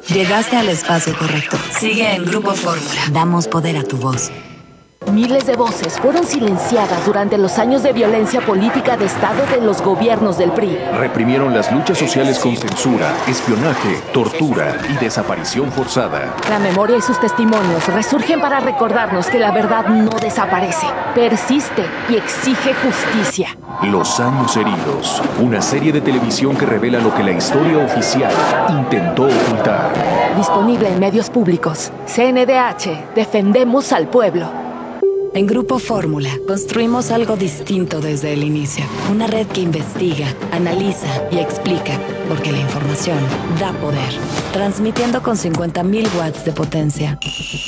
Llegaste al espacio correcto. Sigue en Grupo Fórmula. Damos poder a tu voz. Miles de voces fueron silenciadas durante los años de violencia política de Estado de los gobiernos del PRI. Reprimieron las luchas sociales con censura, espionaje, tortura y desaparición forzada. La memoria y sus testimonios resurgen para recordarnos que la verdad no desaparece, persiste y exige justicia. Los años heridos, una serie de televisión que revela lo que la historia oficial intentó ocultar. Disponible en medios públicos. CNDH, defendemos al pueblo. En Grupo Fórmula, construimos algo distinto desde el inicio. Una red que investiga, analiza y explica, porque la información da poder. Transmitiendo con 50.000 watts de potencia.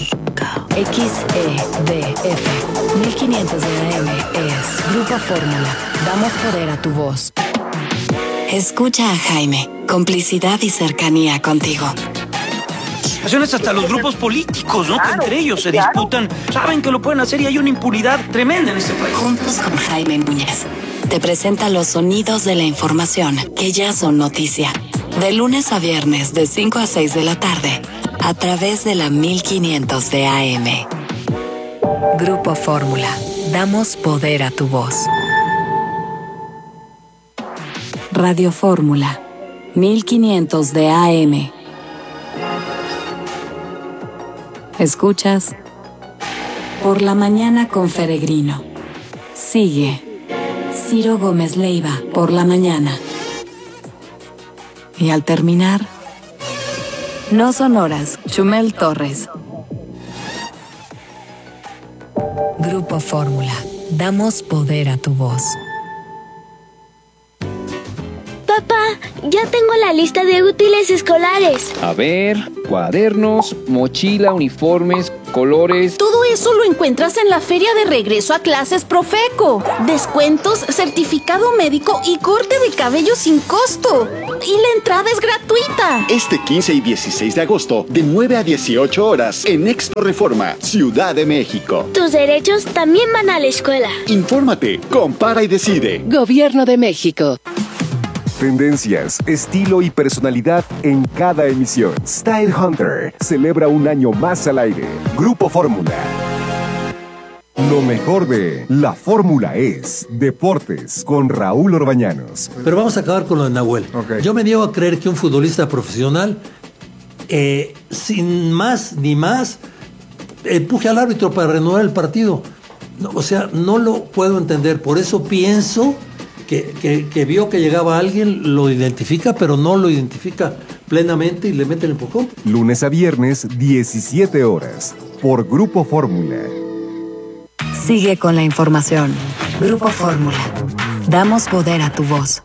XEDF 1500 de AM es Grupo Fórmula. Damos poder a tu voz. Escucha a Jaime. Complicidad y cercanía contigo. Hasta los grupos políticos, ¿no? Claro, que entre ellos se disputan, saben que lo pueden hacer y hay una impunidad tremenda en este país. Juntos con Jaime Núñez, te presenta los sonidos de la información que ya son noticia. De lunes a viernes, de 5 a 6 de la tarde, a través de la 1500 de AM. Grupo Fórmula. Damos poder a tu voz. Radio Fórmula. 1500 de AM. Escuchas Por la Mañana con Feregrino. Sigue Ciro Gómez Leiva por la mañana. Y al terminar, No Sonoras, Chumel Torres. Grupo Fórmula. Damos poder a tu voz. Papá, ya tengo la lista de útiles escolares. A ver, cuadernos, mochila, uniformes, colores. Todo eso lo encuentras en la feria de regreso a clases Profeco. Descuentos, certificado médico y corte de cabello sin costo. Y la entrada es gratuita. Este 15 y 16 de agosto, de 9 a 18 horas, en Expo Reforma, Ciudad de México. Tus derechos también van a la escuela. Infórmate, compara y decide. Gobierno de México. Tendencias, estilo y personalidad en cada emisión. Style Hunter celebra un año más al aire. Grupo Fórmula. Lo mejor de La Fórmula es Deportes con Raúl Orbañanos. Pero vamos a acabar con lo de Nahuel. Okay. Yo me niego a creer que un futbolista profesional, sin más ni más, empuje al árbitro para renovar el partido. No, o sea, no lo puedo entender. Por eso pienso que vio que llegaba alguien, lo identifica, pero no lo identifica plenamente y le mete el empujón. Lunes a viernes, 17 horas, por Grupo Fórmula. Sigue con la información. Grupo Fórmula. Damos poder a tu voz.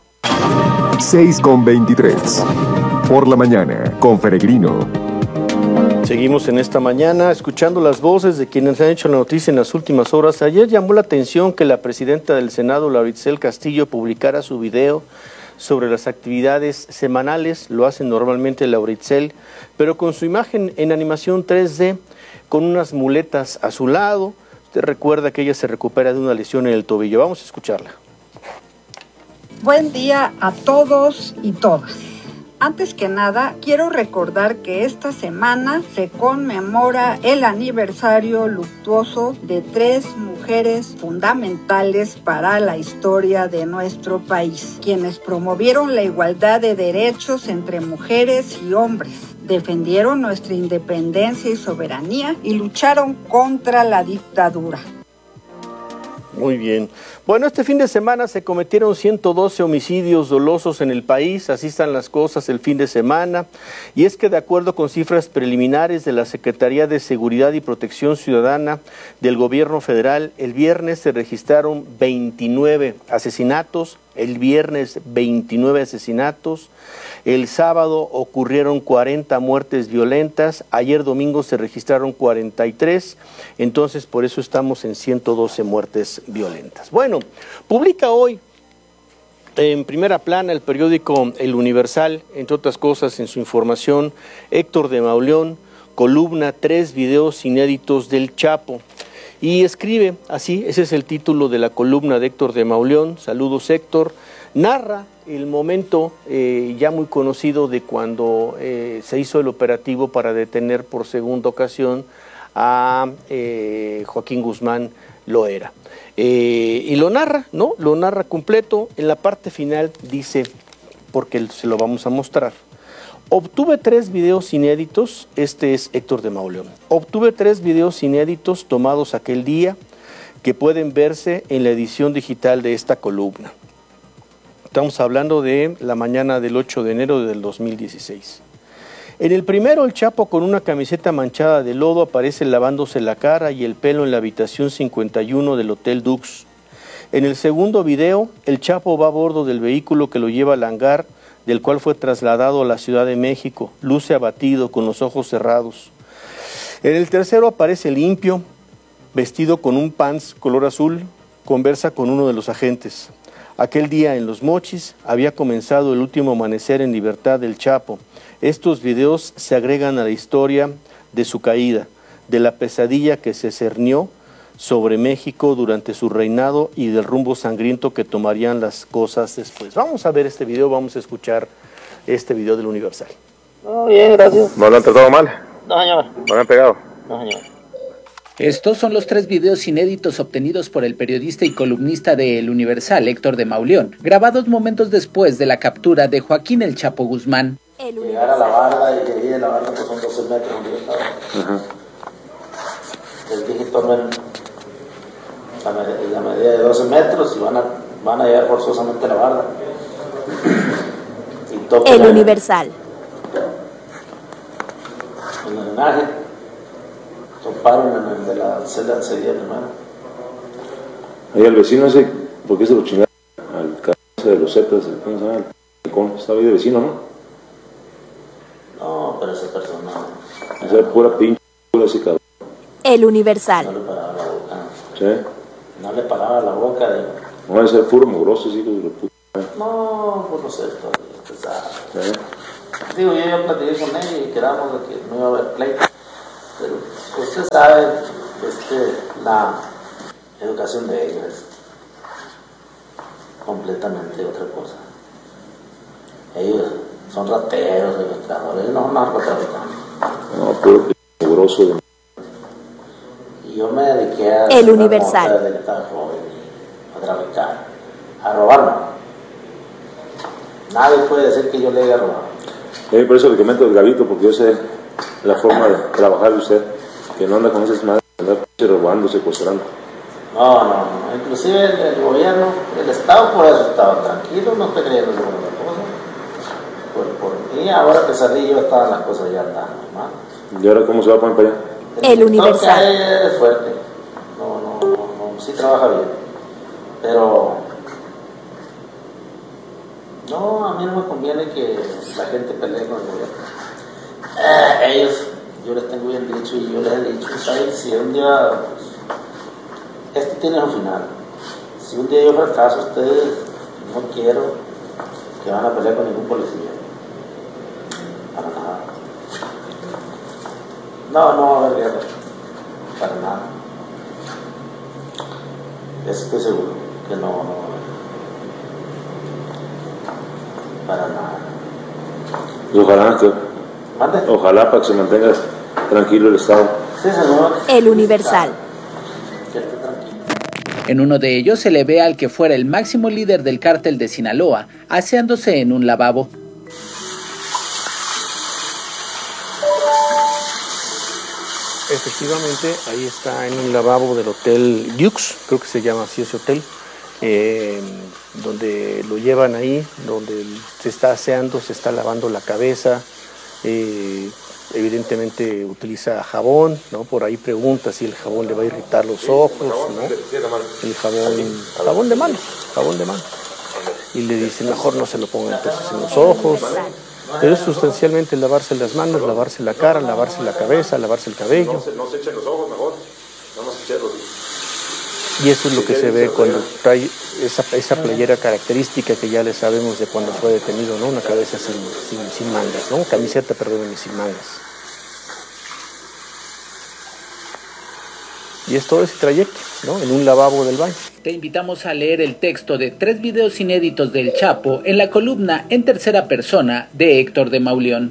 6:23. Por la mañana, con Feregrino. Seguimos en esta mañana escuchando las voces de quienes han hecho la noticia en las últimas horas. Ayer llamó la atención que la presidenta del Senado, Lauritzel Castillo, publicara su video sobre las actividades semanales. Lo hace normalmente Lauritzel, pero con su imagen en animación 3D, con unas muletas a su lado. Usted recuerda que ella se recupera de una lesión en el tobillo. Vamos a escucharla. Buen día a todos y todas. Antes que nada, quiero recordar que esta semana se conmemora el aniversario luctuoso de 3 mujeres fundamentales para la historia de nuestro país, quienes promovieron la igualdad de derechos entre mujeres y hombres, defendieron nuestra independencia y soberanía y lucharon contra la dictadura. Muy bien. Bueno, este fin de semana se cometieron 112 homicidios dolosos en el país, así están las cosas el fin de semana, y es que de acuerdo con cifras preliminares de la Secretaría de Seguridad y Protección Ciudadana del Gobierno Federal, el viernes se registraron 29 asesinatos, el sábado ocurrieron 40 muertes violentas, ayer domingo se registraron 43, entonces por eso estamos en 112 muertes violentas. Bueno, publica hoy en primera plana el periódico El Universal, entre otras cosas en su información, Héctor de Mauleón, columna 3 videos inéditos del Chapo. Y escribe así, ese es el título de la columna de Héctor de Mauleón. Saludos, Héctor. narra el momento ya muy conocido de cuando se hizo el operativo para detener por segunda ocasión a Joaquín Guzmán Loera. Y lo narra, ¿no? Lo narra completo. En la parte final dice, porque se lo vamos a mostrar: obtuve 3 videos inéditos, este es Héctor de Mauleón, obtuve 3 videos inéditos tomados aquel día que pueden verse en la edición digital de esta columna. Estamos hablando de la mañana del 8 de enero del 2016. En el primero, el Chapo con una camiseta manchada de lodo aparece lavándose la cara y el pelo en la habitación 51 del Hotel Dux. En el segundo video, el Chapo va a bordo del vehículo que lo lleva al hangar, del cual fue trasladado a la Ciudad de México. Luce abatido, con los ojos cerrados. En el tercero aparece limpio, vestido con un pants color azul, conversa con uno de los agentes. Aquel día en Los Mochis había comenzado el último amanecer en libertad del Chapo. Estos videos se agregan a la historia de su caída, de la pesadilla que se cernió sobre México durante su reinado y del rumbo sangriento que tomarían las cosas después. Vamos a ver este video, vamos a escuchar este video del Universal. Oh, bien, gracias. ¿No lo han tratado mal? No, señor. ¿No lo han pegado? No, señor. Estos son los 3 videos inéditos obtenidos por el periodista y columnista de El Universal, Héctor de Mauleón, grabados momentos después de la captura de Joaquín El Chapo Guzmán. Llegar a la barda y de ahí de la barda pues son 12 metros donde yo estaba. Les dije tomen la medida de 12 metros y van a llegar forzosamente a la barda. Y toquen El Universal. En el drenaje. Toparon en el de la celda sería primero. Ahí el vecino ese, ¿por qué se lo chingaron? Al cabeza de los Zetas, ¿cómo se llama? El halcón, estaba ahí de vecino, ¿no? No, pero esa persona... Esa era pura pinche, pura ese cabrón. El Universal. No le paraba la boca. ¿Sí? No le paraba la boca. No, ese era puro mugroso, hijo de la puta. No, por no sé todavía, pesado. ¿Sí? Digo, yo ya platiqué con él y quedamos de que no iba a haber pleito. Pero usted sabe, la educación de ellos es completamente otra cosa. Ellos son rateros, secuestradores, no narcotraficantes. No, puro mugroso de... Y yo me dediqué a... El Universal. Desde que estaba joven, a traficar, a robarme. Nadie puede decir que yo le haya robado. Por eso le comento el Gabito, porque yo sé la forma de trabajar de usted, que no anda con esas madres, andar robando, secuestrando. No, inclusive el gobierno, el Estado por eso estaba tranquilo, no estoy creyendo ninguna cosa. Por mí, ahora que salí yo estaban las cosas ya andaban mal. ¿Y ahora cómo se va a poner para allá? El Universal. Es fuerte, no, sí trabaja bien, pero no, a mí no me conviene que la gente pelee con el gobierno. Ellos, yo les tengo bien dicho y yo les he dicho, ¿sabes? Si un día, pues, esto tiene un final. Si un día yo fracaso, ustedes no quiero que van a pelear con ningún policía. Para nada. No va a haber guerra. Para nada. Estoy seguro que no. Para nada. Y ojalá para que se mantenga tranquilo el Estado. Sí, señor. El Universal. En uno de ellos se le ve al que fuera el máximo líder del cártel de Sinaloa, aseándose en un lavabo. Efectivamente, ahí está en un lavabo del Hotel Dux, creo que se llama así ese hotel, donde lo llevan ahí, donde se está aseando, se está lavando la cabeza, evidentemente utiliza jabón, ¿no? Por ahí pregunta si el jabón le va a irritar los ojos, ¿no? El jabón de mano, y le dice mejor no se lo ponga entonces en los ojos. Pero es sustancialmente lavarse las manos, lavarse la cara, lavarse la cabeza, lavarse el cabello. No se echen los ojos mejor, nada más echarlos. Y eso es lo que se ve cuando trae esa playera característica que ya le sabemos de cuando fue detenido, ¿no? Una cabeza sin mangas, ¿no? Camiseta, perdónenme, sin mangas. Y es todo ese trayecto, ¿no? En un lavabo del baño. Te invitamos a leer el texto de 3 videos inéditos del Chapo en la columna En Tercera Persona de Héctor de Mauleón.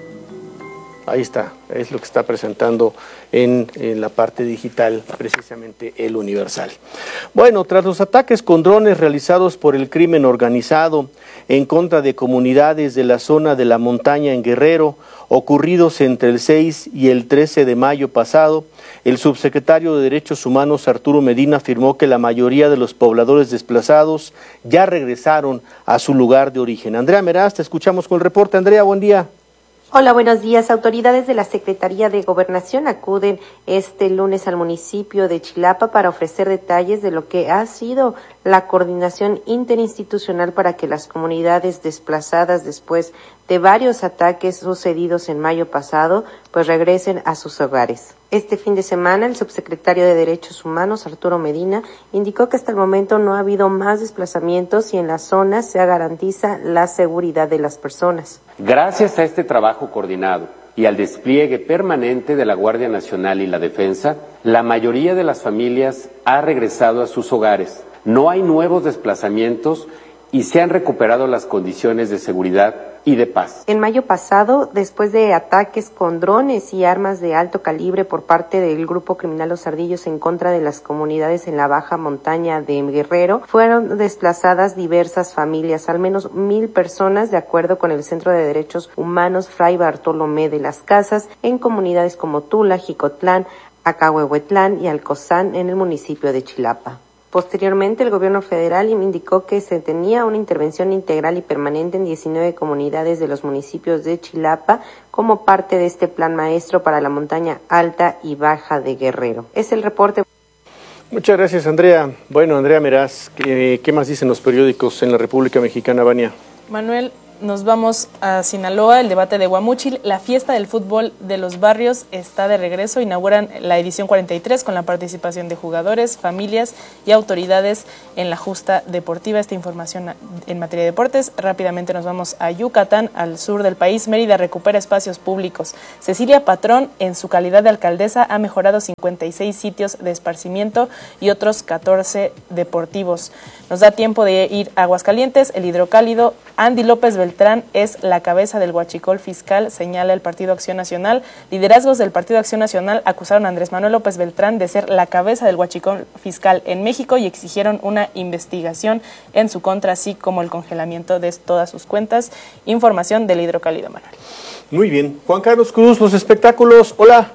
Ahí está, es lo que está presentando en la parte digital, precisamente El Universal. Bueno, tras los ataques con drones realizados por el crimen organizado en contra de comunidades de la zona de la montaña en Guerrero, ocurridos entre el 6 y el 13 de mayo pasado, el subsecretario de Derechos Humanos, Arturo Medina, afirmó que la mayoría de los pobladores desplazados ya regresaron a su lugar de origen. Andrea Meraz, te escuchamos con el reporte. Andrea, buen día. Hola, buenos días. Autoridades de la Secretaría de Gobernación acuden este lunes al municipio de Chilapa para ofrecer detalles de lo que ha sido la coordinación interinstitucional para que las comunidades desplazadas después de varios ataques sucedidos en mayo pasado, pues regresen a sus hogares. Este fin de semana, el subsecretario de Derechos Humanos, Arturo Medina, indicó que hasta el momento no ha habido más desplazamientos y en la zona se garantiza la seguridad de las personas. Gracias a este trabajo coordinado y al despliegue permanente de la Guardia Nacional y la Defensa, la mayoría de las familias ha regresado a sus hogares. No hay nuevos desplazamientos y se han recuperado las condiciones de seguridad y de paz. En mayo pasado, después de ataques con drones y armas de alto calibre por parte del grupo criminal Los Ardillos en contra de las comunidades en la baja montaña de Guerrero, fueron desplazadas diversas familias, al menos 1,000 personas, de acuerdo con el Centro de Derechos Humanos Fray Bartolomé de las Casas, en comunidades como Tula, Jicotlán, Acahuehuetlán y Alcozán en el municipio de Chilapa. Posteriormente, el gobierno federal indicó que se tenía una intervención integral y permanente en 19 comunidades de los municipios de Chilapa como parte de este plan maestro para la montaña alta y baja de Guerrero. Es el reporte. Muchas gracias, Andrea. Bueno, Andrea Meraz, ¿qué más dicen los periódicos en la República Mexicana, Vania? Manuel, nos vamos a Sinaloa, el debate de Guamúchil. La fiesta del fútbol de los barrios está de regreso. Inauguran la edición 43 con la participación de jugadores, familias y autoridades en la justa deportiva. Esta información en materia de deportes. Rápidamente nos vamos a Yucatán, al sur del país. Mérida recupera espacios públicos. Cecilia Patrón, en su calidad de alcaldesa, ha mejorado 56 sitios de esparcimiento y otros 14 deportivos. Nos da tiempo de ir a Aguascalientes, el hidrocálido. Andy López Beltrán es la cabeza del huachicol fiscal, señala el Partido Acción Nacional. Liderazgos del Partido Acción Nacional acusaron a Andrés Manuel López Beltrán de ser la cabeza del huachicol fiscal en México y exigieron una investigación en su contra, así como el congelamiento de todas sus cuentas. Información del hidrocálido, Manuel. Muy bien. Juan Carlos Cruz, los espectáculos. Hola.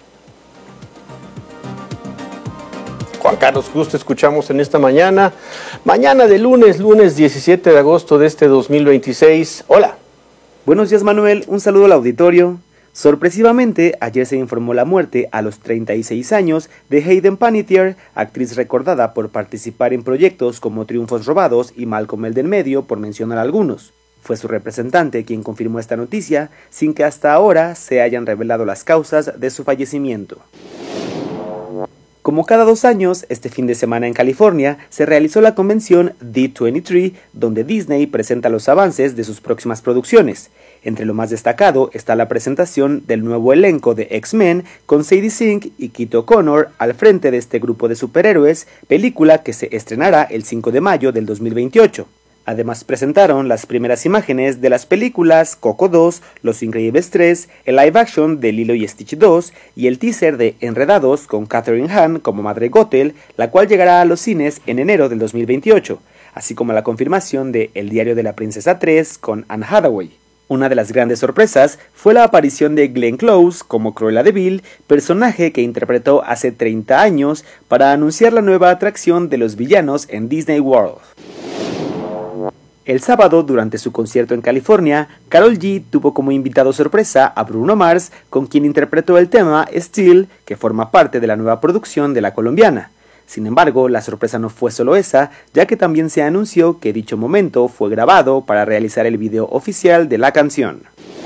Juan Carlos Cruz, te escuchamos en esta mañana. Mañana de lunes 17 de agosto de este 2026. Hola. Buenos días, Manuel. Un saludo al auditorio. Sorpresivamente, ayer se informó la muerte a los 36 años de Hayden Panettiere, actriz recordada por participar en proyectos como Triunfos Robados y Malcolm el del Medio, por mencionar algunos. Fue su representante quien confirmó esta noticia, sin que hasta ahora se hayan revelado las causas de su fallecimiento. Como cada 2 años, este fin de semana en California se realizó la convención D23, donde Disney presenta los avances de sus próximas producciones. Entre lo más destacado está la presentación del nuevo elenco de X-Men con Sadie Sink y Kit O'Connor al frente de este grupo de superhéroes, película que se estrenará el 5 de mayo del 2028. Además presentaron las primeras imágenes de las películas Coco 2, Los Increíbles 3, el live action de Lilo y Stitch 2 y el teaser de Enredados con Katherine Hahn como Madre Gothel, la cual llegará a los cines en enero del 2028, así como la confirmación de El Diario de la Princesa 3 con Anne Hathaway. Una de las grandes sorpresas fue la aparición de Glenn Close como Cruella de Vil, personaje que interpretó hace 30 años para anunciar la nueva atracción de los villanos en Disney World. El sábado, durante su concierto en California, Karol G tuvo como invitado sorpresa a Bruno Mars, con quien interpretó el tema Still, que forma parte de la nueva producción de la colombiana. Sin embargo, la sorpresa no fue solo esa, ya que también se anunció que dicho momento fue grabado para realizar el video oficial de la canción.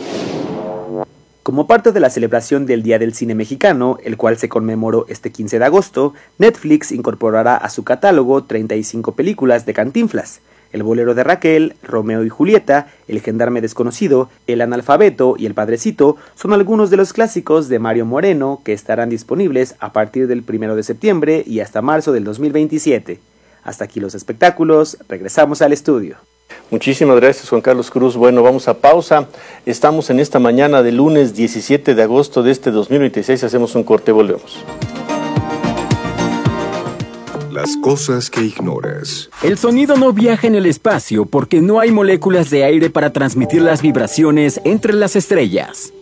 Como parte de la celebración del Día del Cine Mexicano, el cual se conmemoró este 15 de agosto, Netflix incorporará a su catálogo 35 películas de Cantinflas. El bolero de Raquel, Romeo y Julieta, El gendarme desconocido, El analfabeto y El padrecito son algunos de los clásicos de Mario Moreno que estarán disponibles a partir del 1 de septiembre y hasta marzo del 2027. Hasta aquí los espectáculos, regresamos al estudio. Muchísimas gracias, Juan Carlos Cruz. Bueno, vamos a pausa. Estamos en esta mañana de lunes 17 de agosto de este 2026. Hacemos un corte, volvemos. Las cosas que ignoras. El sonido no viaja en el espacio porque no hay moléculas de aire para transmitir las vibraciones entre las estrellas.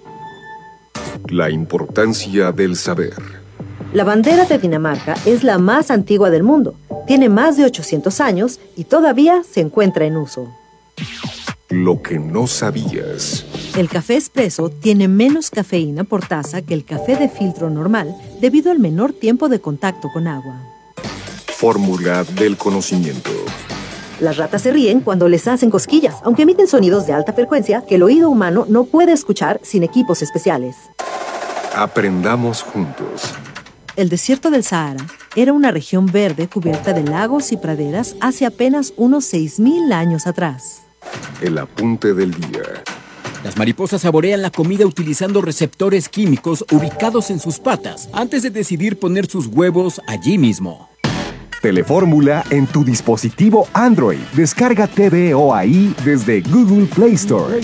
La importancia del saber. La bandera de Dinamarca es la más antigua del mundo. Tiene más de 800 años y todavía se encuentra en uso. Lo que no sabías. El café expreso tiene menos cafeína por taza que el café de filtro normal debido al menor tiempo de contacto con agua. Fórmula del conocimiento. Las ratas se ríen cuando les hacen cosquillas, aunque emiten sonidos de alta frecuencia que el oído humano no puede escuchar sin equipos especiales. Aprendamos juntos. El desierto del Sahara era una región verde cubierta de lagos y praderas hace apenas unos 6.000 años atrás. El apunte del día. Las mariposas saborean la comida utilizando receptores químicos ubicados en sus patas antes de decidir poner sus huevos allí mismo. Telefórmula en tu dispositivo Android. Descarga TVO ahí desde Google Play Store.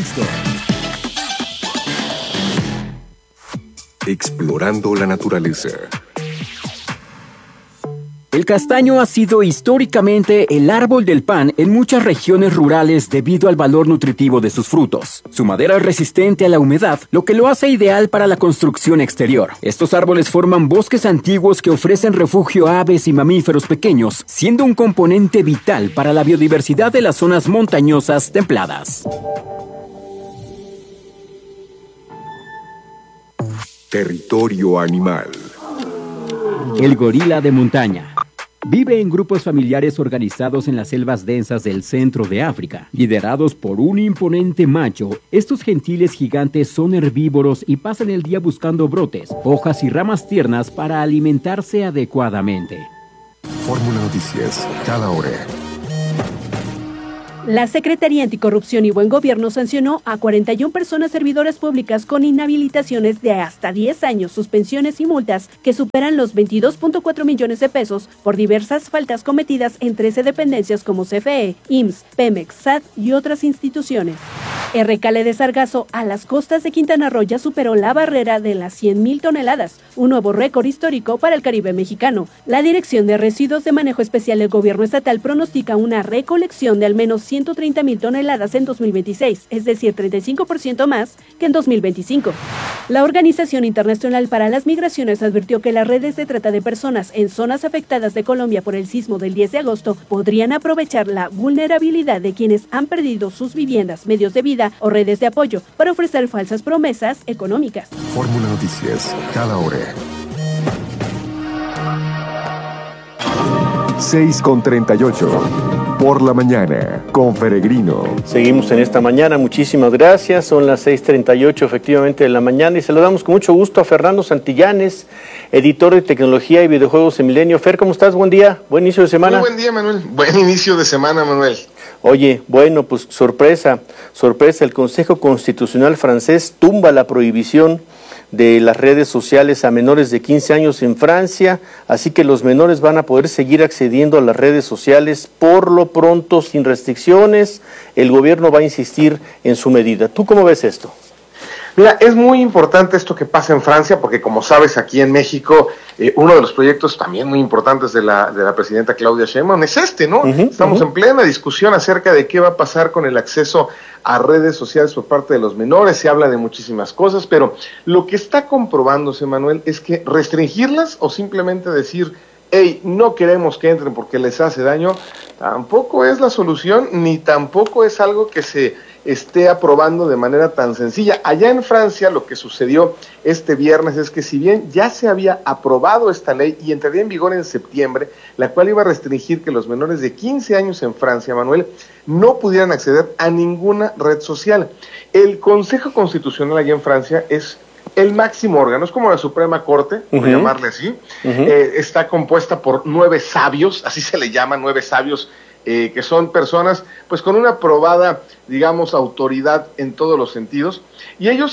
Explorando la naturaleza. El castaño ha sido históricamente el árbol del pan en muchas regiones rurales debido al valor nutritivo de sus frutos. Su madera es resistente a la humedad, lo que lo hace ideal para la construcción exterior. Estos árboles forman bosques antiguos que ofrecen refugio a aves y mamíferos pequeños, siendo un componente vital para la biodiversidad de las zonas montañosas templadas. Territorio animal. El gorila de montaña. Vive en grupos familiares organizados en las selvas densas del centro de África. Liderados por un imponente macho, estos gentiles gigantes son herbívoros y pasan el día buscando brotes, hojas y ramas tiernas para alimentarse adecuadamente. Fórmula Noticias, cada hora. La Secretaría Anticorrupción y Buen Gobierno sancionó a 41 personas servidoras públicas con inhabilitaciones de hasta 10 años, suspensiones y multas que superan los 22.4 millones de pesos por diversas faltas cometidas en 13 dependencias como CFE, IMSS, Pemex, SAT y otras instituciones. El recale de sargazo a las costas de Quintana Roo ya superó la barrera de las 100.000 toneladas, un nuevo récord histórico para el Caribe mexicano. La Dirección de Residuos de Manejo Especial del Gobierno Estatal pronostica una recolección de al menos 130.000 toneladas en 2026, es decir, 35% más que en 2025. La Organización Internacional para las Migraciones advirtió que las redes de trata de personas en zonas afectadas de Colombia por el sismo del 10 de agosto podrían aprovechar la vulnerabilidad de quienes han perdido sus viviendas, medios de vida o redes de apoyo para ofrecer falsas promesas económicas. Fórmula Noticias, cada hora. 6:38. Por la mañana, con Peregrino. Seguimos en esta mañana, muchísimas gracias. Son las 6:38 efectivamente de la mañana y saludamos con mucho gusto a Fernando Santillanes, editor de tecnología y videojuegos en Milenio. Fer, ¿cómo estás? Buen día, buen inicio de semana. Muy buen día, Manuel. Buen inicio de semana, Manuel. Oye, bueno, pues sorpresa, el Consejo Constitucional francés tumba la prohibición de las redes sociales a menores de 15 años en Francia, así que los menores van a poder seguir accediendo a las redes sociales por lo pronto sin restricciones. El gobierno va a insistir en su medida. ¿Tú cómo ves esto? Mira, es muy importante esto que pasa en Francia, porque como sabes, aquí en México, uno de los proyectos también muy importantes de la presidenta Claudia Sheinbaum es este, ¿no? Estamos en plena discusión acerca de qué va a pasar con el acceso a redes sociales por parte de los menores. Se habla de muchísimas cosas, pero lo que está comprobándose, Manuel, es que restringirlas o simplemente decir, hey, no queremos que entren porque les hace daño, tampoco es la solución, ni tampoco es algo que se esté aprobando de manera tan sencilla. Allá en Francia lo que sucedió este viernes es que si bien ya se había aprobado esta ley y entraría en vigor en septiembre, la cual iba a restringir que los menores de 15 años en Francia, Manuel, no pudieran acceder a ninguna red social. El Consejo Constitucional allá en Francia es el máximo órgano, es como la Suprema Corte, por llamarle así. Está compuesta por 9 sabios, así se le llama, 9 sabios, que son personas pues con una probada, digamos, autoridad en todos los sentidos, y ellos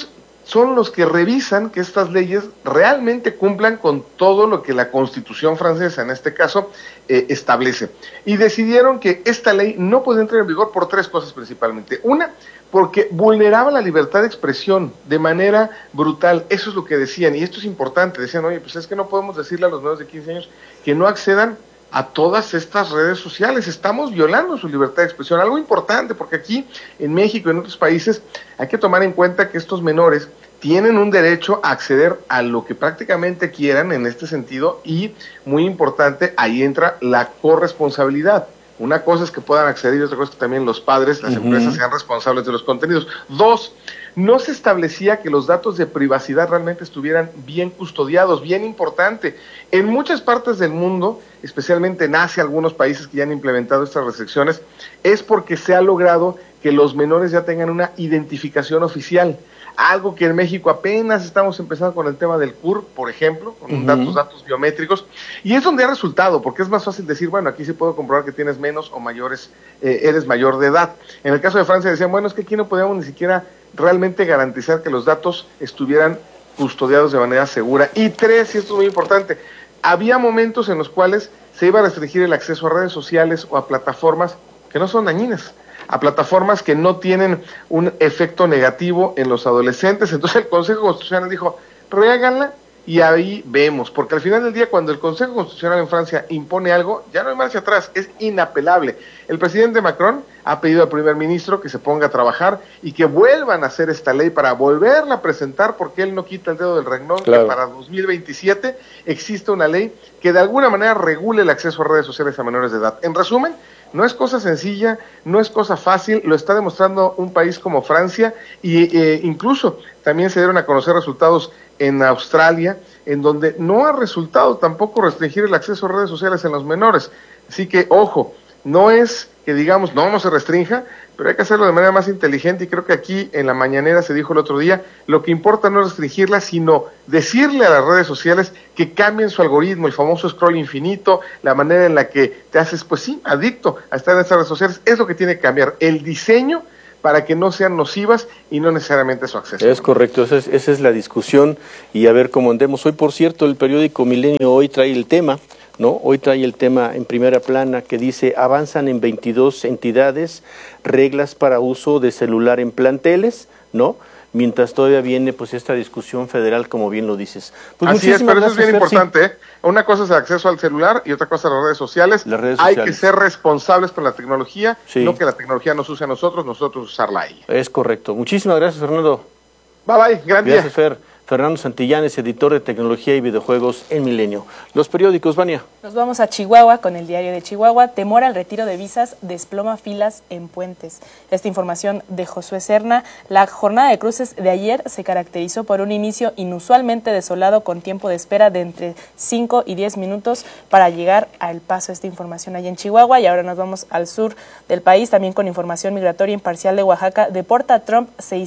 son los que revisan que estas leyes realmente cumplan con todo lo que la Constitución francesa, en este caso, establece. Y decidieron que esta ley no podía entrar en vigor por 3 cosas principalmente. Una, porque vulneraba la libertad de expresión de manera brutal. Eso es lo que decían, y esto es importante. Decían, oye, pues es que no podemos decirle a los menores de 15 años que no accedan a todas estas redes sociales, estamos violando su libertad de expresión, algo importante, porque aquí en México y en otros países hay que tomar en cuenta que estos menores tienen un derecho a acceder a lo que prácticamente quieran en este sentido, y muy importante, ahí entra la corresponsabilidad. Una cosa es que puedan acceder y otra cosa es que también los padres, las empresas sean responsables de los contenidos. 2, no se establecía que los datos de privacidad realmente estuvieran bien custodiados, bien importante. En muchas partes del mundo, especialmente en Asia, algunos países que ya han implementado estas restricciones, es porque se ha logrado que los menores ya tengan una identificación oficial. Algo que en México apenas estamos empezando con el tema del CUR, por ejemplo, con datos biométricos, y es donde ha resultado, porque es más fácil decir, bueno, aquí sí puedo comprobar que tienes menos o mayores, eres mayor de edad. En el caso de Francia decían, bueno, es que aquí no podíamos ni siquiera realmente garantizar que los datos estuvieran custodiados de manera segura. Y 3, y esto es muy importante, había momentos en los cuales se iba a restringir el acceso a redes sociales o a plataformas que no son dañinas, a plataformas que no tienen un efecto negativo en los adolescentes. Entonces el Consejo Constitucional dijo, reháganla y ahí vemos, porque al final del día, cuando el Consejo Constitucional en Francia impone algo, ya no hay marcha atrás, es inapelable. El presidente Macron ha pedido al primer ministro que se ponga a trabajar y que vuelvan a hacer esta ley para volverla a presentar, porque él no quita el dedo del renglón, claro, que para 2027 existe una ley que de alguna manera regule el acceso a redes sociales a menores de edad. En resumen, no es cosa sencilla, no es cosa fácil, lo está demostrando un país como Francia, y incluso también se dieron a conocer resultados en Australia, en donde no ha resultado tampoco restringir el acceso a redes sociales en los menores. Así que, ojo, no es que digamos no se restrinja, pero hay que hacerlo de manera más inteligente, y creo que aquí en la mañanera se dijo el otro día, lo que importa no es restringirla, sino decirle a las redes sociales que cambien su algoritmo, el famoso scroll infinito, la manera en la que te haces, pues sí, adicto a estar en estas redes sociales, es lo que tiene que cambiar, el diseño para que no sean nocivas y no necesariamente su acceso. Es correcto, esa es la discusión, y a ver cómo andemos. Hoy, por cierto, el periódico Milenio hoy trae el tema, ¿no? Hoy trae el tema en primera plana que dice, avanzan en 22 entidades reglas para uso de celular en planteles, ¿no? Mientras todavía viene pues esta discusión federal, como bien lo dices. Pues así es, pero eso es bien importante, ¿eh? Una cosa es el acceso al celular y otra cosa las redes sociales. Hay que ser responsables con la tecnología, no que la tecnología nos use a nosotros usarla a ella. Es correcto. Muchísimas gracias, Fernando. Bye bye, gran día. Gracias, Fer. Fernando Santillanes, editor de tecnología y videojuegos en Milenio. Los periódicos, Vania. Nos vamos a Chihuahua con el Diario de Chihuahua. Temor al retiro de visas desploma filas en puentes. Esta información de Josué Serna. La jornada de cruces de ayer se caracterizó por un inicio inusualmente desolado, con tiempo de espera de entre 5 y 10 minutos para llegar a El Paso. Esta información allá en Chihuahua. Y ahora nos vamos al sur del país, también con información migratoria imparcial de Oaxaca. Deporta Trump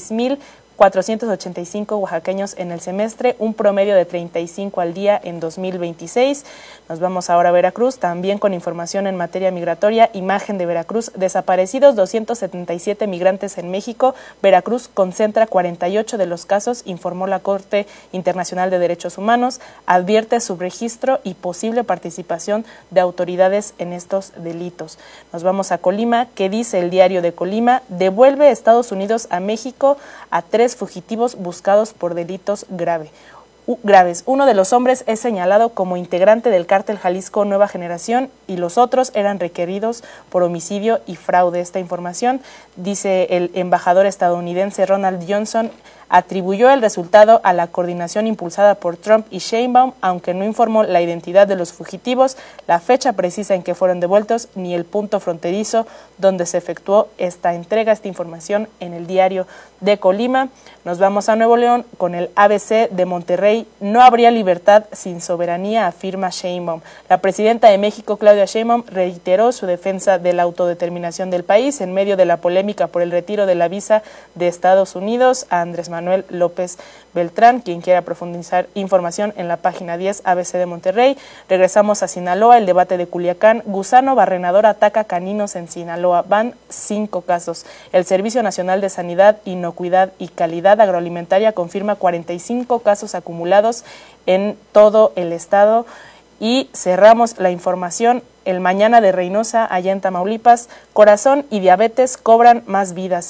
6,485 oaxaqueños en el semestre, un promedio de 35 al día en 2026. Nos vamos ahora a Veracruz, también con información en materia migratoria. Imagen de Veracruz, desaparecidos 277 migrantes en México. Veracruz concentra 48 de los casos, informó la Corte Internacional de Derechos Humanos. Advierte subregistro y posible participación de autoridades en estos delitos. Nos vamos a Colima. ¿Qué dice el Diario de Colima? Devuelve Estados Unidos a México a 3 fugitivos buscados por delitos graves. Uno de los hombres es señalado como integrante del cártel Jalisco Nueva Generación y los otros eran requeridos por homicidio y fraude. Esta información, dice el embajador estadounidense Ronald Johnson, atribuyó el resultado a la coordinación impulsada por Trump y Sheinbaum, aunque no informó la identidad de los fugitivos, la fecha precisa en que fueron devueltos, ni el punto fronterizo donde se efectuó esta entrega. Esta información en el Diario de Colima. Nos vamos a Nuevo León con el ABC de Monterrey. No habría libertad sin soberanía, afirma Sheinbaum. La presidenta de México, Claudia Sheinbaum, reiteró su defensa de la autodeterminación del país en medio de la polémica por el retiro de la visa de Estados Unidos a Andrés Manuel Manuel López Beltrán. Quien quiera profundizar información en la página 10 ABC de Monterrey. Regresamos a Sinaloa, el debate de Culiacán. Gusano barrenador ataca caninos en Sinaloa. Van 5 casos. El Servicio Nacional de Sanidad, Inocuidad y Calidad Agroalimentaria confirma 45 casos acumulados en todo el estado. Y cerramos la información. El mañana de Reynosa, allá en Tamaulipas, corazón y diabetes cobran más vidas.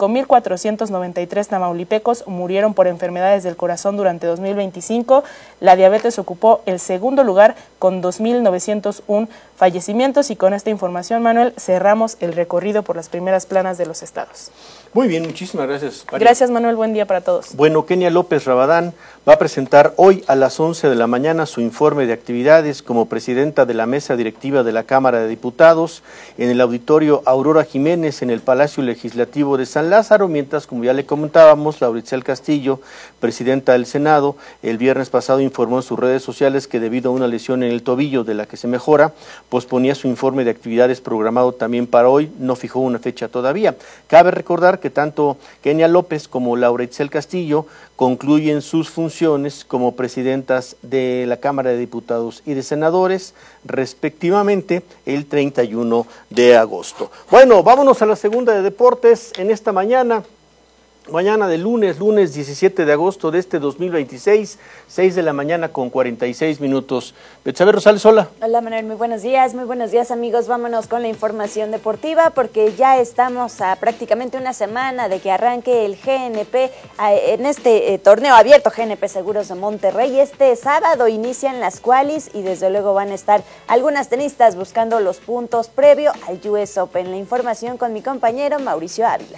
5,493 tamaulipecos murieron por enfermedades del corazón durante 2025. La diabetes ocupó el segundo lugar con 2,901 fallecimientos. Y con esta información, Manuel, cerramos el recorrido por las primeras planas de los estados. Muy bien, muchísimas gracias, María. Gracias, Manuel. Buen día para todos. Bueno, Kenia López Rabadán va a presentar hoy a las 11 de la mañana su informe de actividades como presidenta de la mesa directiva de la Cámara de Diputados en el auditorio Aurora Jiménez en el Palacio Legislativo de San Lázaro, mientras, como ya le comentábamos, Lauritzel Castillo, presidenta del Senado, el viernes pasado informó en sus redes sociales que debido a una lesión en el tobillo de la que se mejora, posponía su informe de actividades programado también para hoy, no fijó una fecha todavía. Cabe recordar que tanto Kenia López como Lauritzel Castillo concluyen sus funciones como presidentas de la Cámara de Diputados y de Senadores, respectivamente, el 31 de agosto. Bueno, vámonos a la segunda de deportes en esta mañana de lunes 17 de agosto de este 2026, 6 de la mañana con 46 minutos. Betsabe Rosales, hola. Hola Manuel, muy buenos días amigos, vámonos con la información deportiva porque ya estamos a prácticamente una semana de que arranque el GNP en este torneo abierto GNP Seguros de Monterrey. Este sábado inician las qualis y desde luego van a estar algunas tenistas buscando los puntos previo al US Open. La información con mi compañero Mauricio Ávila.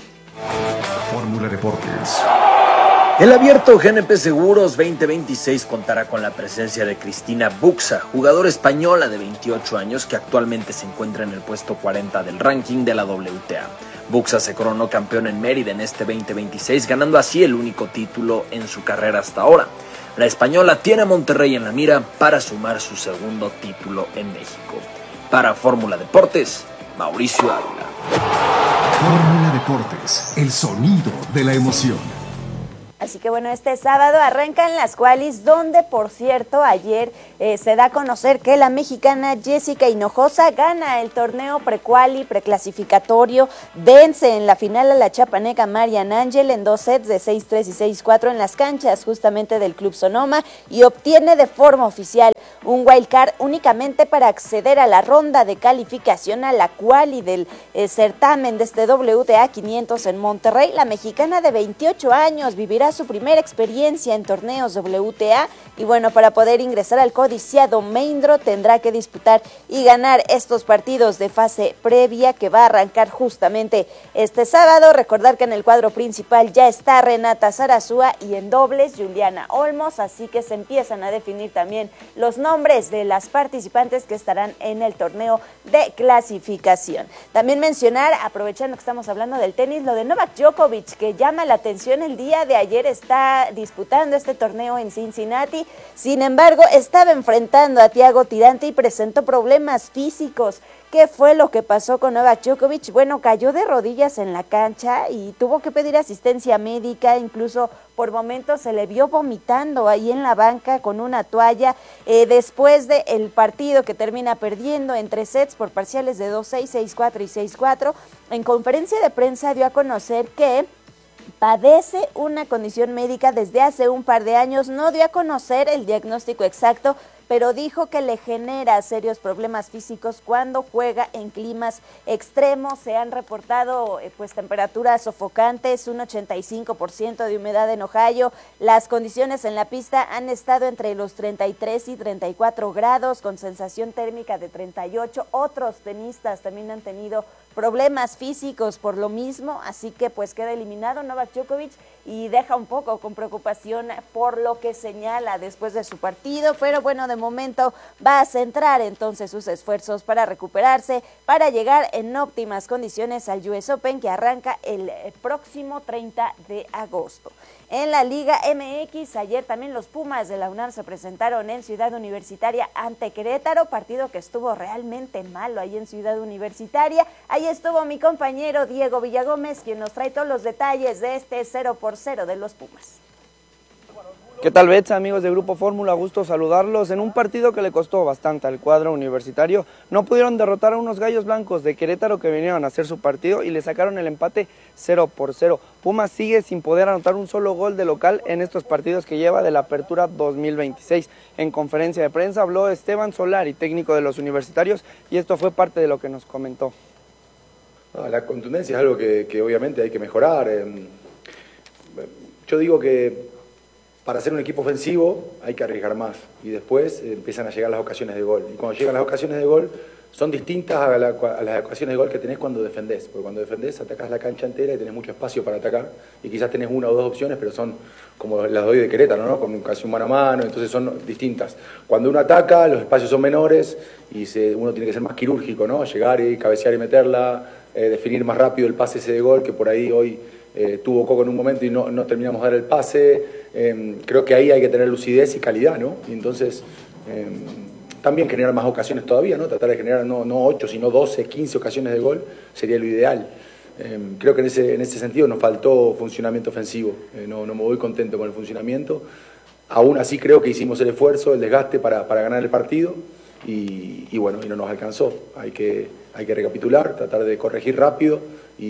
Fórmula Deportes. El abierto GNP Seguros 2026 contará con la presencia de Cristina Buxa, jugadora española de 28 años que actualmente se encuentra en el puesto 40 del ranking de la WTA. Buxa se coronó campeón en Mérida en este 2026, ganando así el único título en su carrera hasta ahora. La española tiene a Monterrey en la mira para sumar su segundo título en México. Para Fórmula Deportes, Mauricio Ávila. Fórmula Deportes, el sonido de la emoción. Así que bueno, este sábado arrancan las qualis, donde por cierto ayer se da a conocer que la mexicana Jessica Hinojosa gana el torneo prequali, preclasificatorio, vence en la final a la chapaneca Marian Ángel en 2 sets de 6-3 y 6-4 en las canchas justamente del Club Sonoma y obtiene de forma oficial un wildcard únicamente para acceder a la ronda de calificación a la quali del certamen de este WTA 500 en Monterrey. La mexicana de 28 años vivirá su primera experiencia en torneos WTA y bueno, para poder ingresar al codiciado Main Draw tendrá que disputar y ganar estos partidos de fase previa que va a arrancar justamente este sábado. Recordar que en el cuadro principal ya está Renata Zarazúa y en dobles Juliana Olmos, así que se empiezan a definir también los nombres de las participantes que estarán en el torneo de clasificación. También mencionar, aprovechando que estamos hablando del tenis, lo de Novak Djokovic, que llama la atención el día de ayer. Está disputando este torneo en Cincinnati, sin embargo estaba enfrentando a Thiago Tirante y presentó problemas físicos. ¿Qué fue lo que pasó con Novak Djokovic? Bueno, cayó de rodillas en la cancha y tuvo que pedir asistencia médica, incluso por momentos se le vio vomitando ahí en la banca con una toalla, después del partido que termina perdiendo en 3 sets por parciales de 2-6, 6-4 y 6-4. En conferencia de prensa dio a conocer que padece una condición médica desde hace un par de años, no dio a conocer el diagnóstico exacto, pero dijo que le genera serios problemas físicos cuando juega en climas extremos. Se han reportado temperaturas sofocantes, un 85% de humedad en Ohio. Las condiciones en la pista han estado entre los 33 y 34 grados, con sensación térmica de 38. Otros tenistas también han tenido problemas físicos por lo mismo, así que pues queda eliminado Novak Djokovic y deja un poco con preocupación por lo que señala después de su partido, pero bueno, de momento va a centrar entonces sus esfuerzos para recuperarse, para llegar en óptimas condiciones al US Open que arranca el próximo 30 de agosto. En la Liga MX, ayer también los Pumas de la UNAM se presentaron en Ciudad Universitaria ante Querétaro, partido que estuvo realmente malo ahí en Ciudad Universitaria. Ahí estuvo mi compañero Diego Villagómez, quien nos trae todos los detalles de este 0-0 de los Pumas. ¿Qué tal, Betsa, amigos de Grupo Fórmula? Gusto saludarlos. En un partido que le costó bastante al cuadro universitario, no pudieron derrotar a unos gallos blancos de Querétaro que vinieron a hacer su partido y le sacaron el empate 0-0. Pumas sigue sin poder anotar un solo gol de local en estos partidos que lleva de la Apertura 2026. En conferencia de prensa habló Esteban Solari, técnico de los universitarios, y esto fue parte de lo que nos comentó. La contundencia es algo que obviamente hay que mejorar. Yo digo que para ser un equipo ofensivo hay que arriesgar más y después empiezan a llegar las ocasiones de gol. Y cuando llegan las ocasiones de gol son distintas a las ocasiones de gol que tenés cuando defendés. Porque cuando defendés atacás la cancha entera y tenés mucho espacio para atacar y quizás tenés una o dos opciones, pero son como las de hoy de Querétaro, ¿no? Con casi un mano a mano, entonces son distintas. Cuando uno ataca, los espacios son menores y uno tiene que ser más quirúrgico, ¿no? Llegar y cabecear y meterla, definir más rápido el pase ese de gol que por ahí hoy tuvo Coco en un momento y no terminamos de dar el pase. Creo que ahí hay que tener lucidez y calidad, ¿no? Y entonces también generar más ocasiones todavía, ¿no? Tratar de generar no 8, sino 12, 15 ocasiones de gol sería lo ideal. Creo que en ese sentido nos faltó funcionamiento ofensivo. No me voy contento con el funcionamiento. Aún así creo que hicimos el esfuerzo, el desgaste para ganar el partido y bueno, y no nos alcanzó. Hay que recapitular, tratar de corregir rápido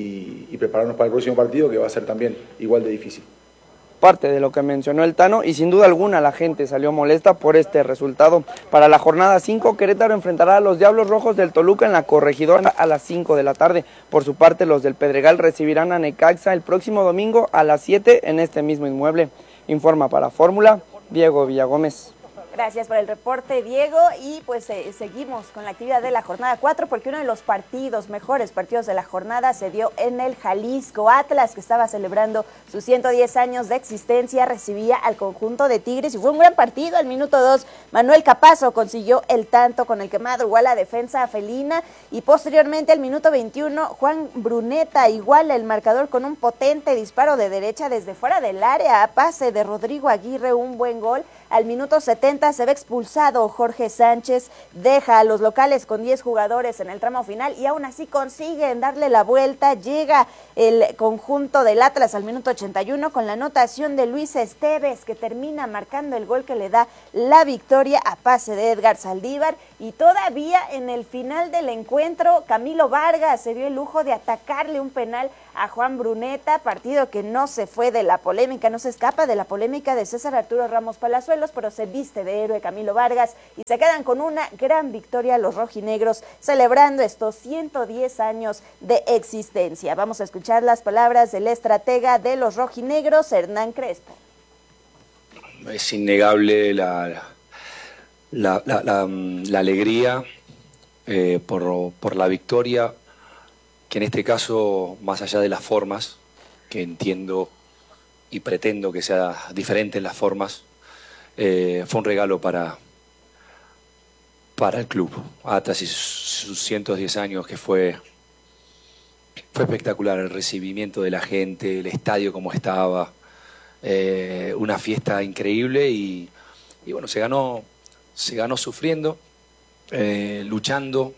y prepararnos para el próximo partido, que va a ser también igual de difícil. Parte de lo que mencionó el Tano, y sin duda alguna la gente salió molesta por este resultado. Para la jornada 5, Querétaro enfrentará a los Diablos Rojos del Toluca en la Corregidora a las 5 de la tarde. Por su parte, los del Pedregal recibirán a Necaxa el próximo domingo a las 7 en este mismo inmueble. Informa para Fórmula, Diego Villagómez. Gracias por el reporte, Diego, y pues seguimos con la actividad de la jornada 4 porque uno de los mejores partidos de la jornada se dio en el Jalisco. Atlas, que estaba celebrando sus 110 años de existencia, recibía al conjunto de Tigres y fue un gran partido. Al minuto 2, Manuel Capazo consiguió el tanto con el que madrugó a la defensa felina y posteriormente al minuto 21, Juan Bruneta iguala el marcador con un potente disparo de derecha desde fuera del área a pase de Rodrigo Aguirre, un buen gol. Al minuto 70 se ve expulsado Jorge Sánchez, deja a los locales con 10 jugadores en el tramo final y aún así consiguen darle la vuelta. Llega el conjunto del Atlas al minuto 81 con la anotación de Luis Esteves, que termina marcando el gol que le da la victoria a pase de Edgar Saldívar. Y todavía en el final del encuentro, Camilo Vargas se dio el lujo de atacarle un penal a Juan Bruneta, partido que no se fue de la polémica, no se escapa de la polémica de César Arturo Ramos Palazuelos, pero se viste de héroe Camilo Vargas y se quedan con una gran victoria los rojinegros, celebrando estos 110 años de existencia. Vamos a escuchar las palabras del estratega de los rojinegros, Hernán Crespo. Es innegable la alegría por la victoria, que en este caso, más allá de las formas, que entiendo y pretendo que sea diferente en las formas, fue un regalo para el club. Atlas y sus 110 años, que fue espectacular el recibimiento de la gente, el estadio como estaba, una fiesta increíble y bueno, se ganó sufriendo, luchando,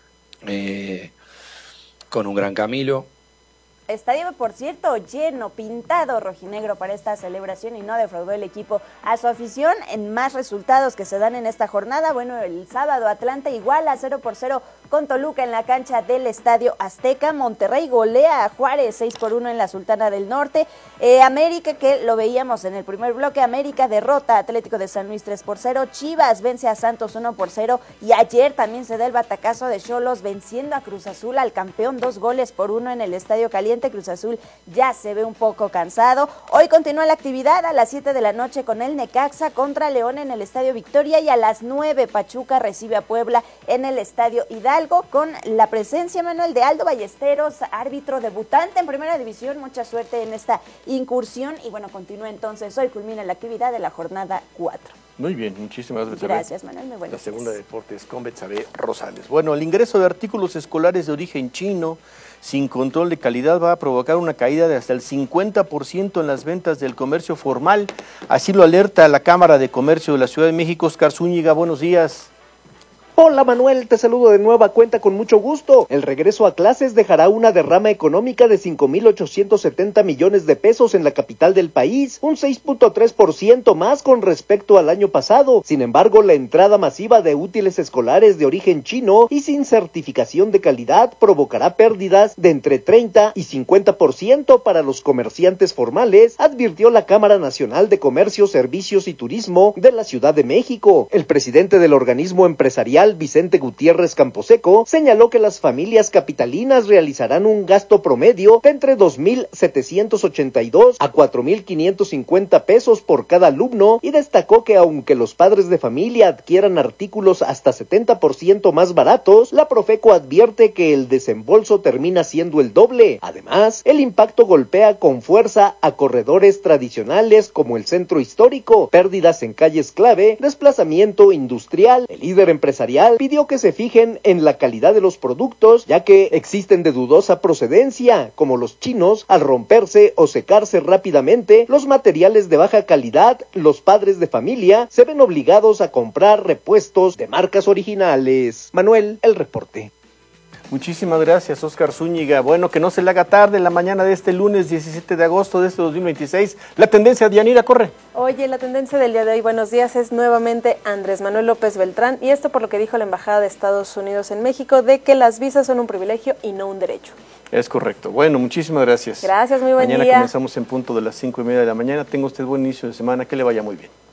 con un gran Camilo. Estadio, por cierto, lleno, pintado rojinegro para esta celebración y no defraudó el equipo a su afición. En más resultados que se dan en esta jornada, bueno, el sábado Atlanta iguala 0-0 con Toluca en la cancha del Estadio Azteca. Monterrey golea a Juárez 6-1 en la Sultana del Norte. América, que lo veíamos en el primer bloque, América derrota a Atlético de San Luis 3-0. Chivas vence a Santos 1-0 y ayer también se da el batacazo de Xolos venciendo a Cruz Azul, al campeón, 2-1 en el Estadio Caliente. Cruz Azul ya se ve un poco cansado. Hoy continúa la actividad a las 7 de la noche con el Necaxa contra León en el Estadio Victoria y a las 9 Pachuca recibe a Puebla en el Estadio Hidalgo con la presencia, Manuel, de Aldo Ballesteros, árbitro debutante en Primera División. Mucha suerte en esta incursión y bueno, continúa entonces. Hoy culmina la actividad de la jornada 4. Muy bien, muchísimas gracias. Gracias, Manuel, muy buenas. La segunda de deportes con Betsabe Rosales. Bueno, el ingreso de artículos escolares de origen chino sin control de calidad va a provocar una caída de hasta el 50% en las ventas del comercio formal. Así lo alerta la Cámara de Comercio de la Ciudad de México. Oscar Zúñiga, buenos días. Hola Manuel, te saludo de nueva cuenta con mucho gusto. El regreso a clases dejará una derrama económica de 5,870 millones de pesos en la capital del país, un 6.3% más con respecto al año pasado. Sin embargo, la entrada masiva de útiles escolares de origen chino y sin certificación de calidad provocará pérdidas de entre 30 y 50% para los comerciantes formales, advirtió la Cámara Nacional de Comercio, Servicios y Turismo de la Ciudad de México. El presidente del organismo empresarial, Vicente Gutiérrez Camposeco, señaló que las familias capitalinas realizarán un gasto promedio de entre 2,782 a 4,550 pesos por cada alumno y destacó que aunque los padres de familia adquieran artículos hasta 70% más baratos, la Profeco advierte que el desembolso termina siendo el doble. Además, el impacto golpea con fuerza a corredores tradicionales como el centro histórico, pérdidas en calles clave, desplazamiento industrial. El líder empresarial pidió que se fijen en la calidad de los productos, ya que existen de dudosa procedencia, como los chinos, al romperse o secarse rápidamente, los materiales de baja calidad, los padres de familia se ven obligados a comprar repuestos de marcas originales. Manuel, el reporte. Muchísimas gracias, Óscar Zúñiga. Bueno, que no se le haga tarde en la mañana de este lunes 17 de agosto de este 2026. La tendencia, Dianira, corre. Oye, la tendencia del día de hoy, buenos días, es nuevamente Andrés Manuel López Beltrán, y esto por lo que dijo la Embajada de Estados Unidos en México, de que las visas son un privilegio y no un derecho. Es correcto. Bueno, muchísimas gracias. Gracias, muy buen día. Mañana comenzamos en punto de las 5:30 de la mañana. Tenga usted buen inicio de semana, que le vaya muy bien.